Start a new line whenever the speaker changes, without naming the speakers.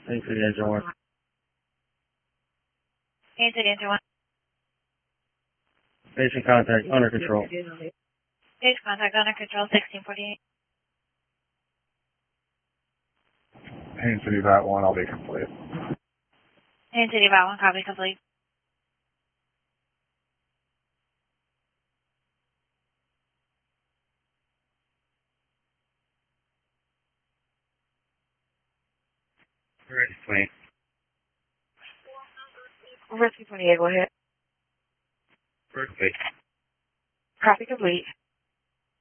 Thanks for the engine one.
Kansas City Engine 1.
Station contact under control.
Station contact under control, 1648.
Haines City VAT 1, I'll be complete.
Kansas City VAT 1, copy complete.
Ready, Swain.
Risky 28, go ahead.
First base.
Copy complete.